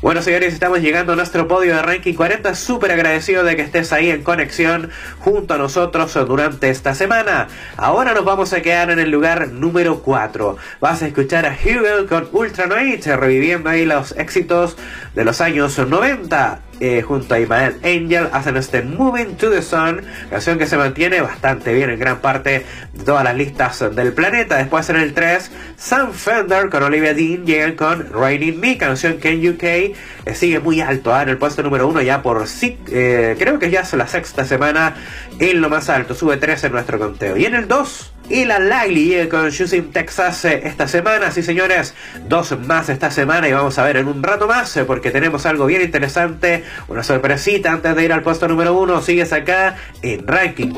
Bueno, señores, estamos llegando a nuestro podio de Ranking 40. Súper agradecido de que estés ahí en conexión junto a nosotros durante esta semana. Ahora nos vamos a quedar en el lugar número 4. Vas a escuchar a Hugel con Ultra Night, reviviendo ahí los éxitos de los años 90. Junto a Imael Angel hacen este Moving to the Sun, canción que se mantiene bastante bien en gran parte de todas las listas del planeta. Después en el 3, Sam Fender con Olivia Dean llegan con Raining Me, canción que en UK sigue muy alto, en el puesto número 1 ya por creo que ya es la sexta semana en lo más alto, sube 3 en nuestro conteo. Y en el 2, Ilan Lively llega con Choosing Texas esta semana. Sí, señores, 2 más esta semana y vamos a ver en un rato más porque tenemos algo bien interesante, una sorpresita antes de ir al puesto número 1. Sigues acá en Ranking